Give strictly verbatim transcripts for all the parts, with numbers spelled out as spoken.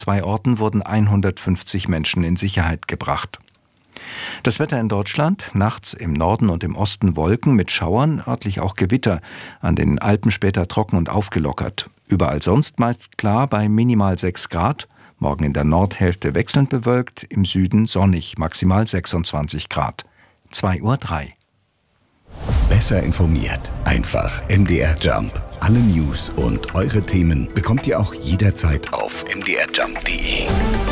zwei Orten wurden hundertfünfzig Menschen in Sicherheit gebracht. Das Wetter in Deutschland: nachts im Norden und im Osten Wolken mit Schauern, örtlich auch Gewitter, an den Alpen später trocken und aufgelockert. Überall sonst meist klar bei minimal sechs Grad, morgen in der Nordhälfte wechselnd bewölkt, im Süden sonnig, maximal sechsundzwanzig Grad. zwei Uhr drei. Besser informiert, einfach M D R Jump. Alle News und eure Themen bekommt ihr auch jederzeit auf m d r jump punkt d e.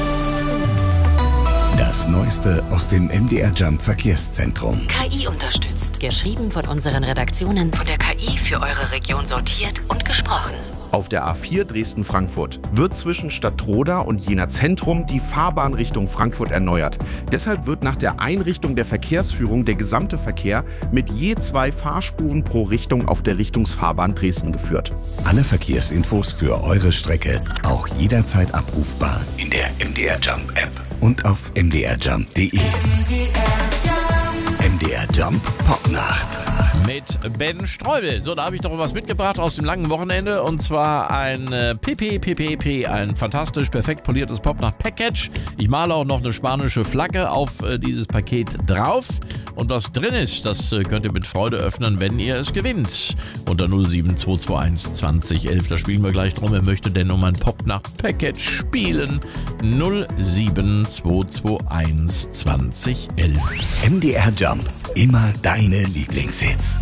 Das Neueste aus dem M D R Jump Verkehrszentrum. K I unterstützt. Geschrieben von unseren Redaktionen, von der K I für eure Region sortiert und gesprochen. Auf der A vier Dresden-Frankfurt wird zwischen Stadtroda und Jena Zentrum die Fahrbahn Richtung Frankfurt erneuert. Deshalb wird nach der Einrichtung der Verkehrsführung der gesamte Verkehr mit je zwei Fahrspuren pro Richtung auf der Richtungsfahrbahn Dresden geführt. Alle Verkehrsinfos für eure Strecke auch jederzeit abrufbar in der M D R Jump App und auf m d r jump punkt d e. M D R Jump Popnacht. Mit Ben Streubel. So, da habe ich doch was mitgebracht aus dem langen Wochenende. Und zwar ein äh, P P P P P, ein fantastisch perfekt poliertes Popnacht-Package. Ich male auch noch eine spanische Flagge auf äh, dieses Paket drauf. Und was drin ist, das äh, könnt ihr mit Freude öffnen, wenn ihr es gewinnt. Unter null sieben zwei zwei eins zwanzig elf, da spielen wir gleich drum. Wer möchte denn um ein Popnacht-Package spielen? null sieben zwei zwei eins zwanzig elf. M D R Jump. Immer deine Lieblingshits.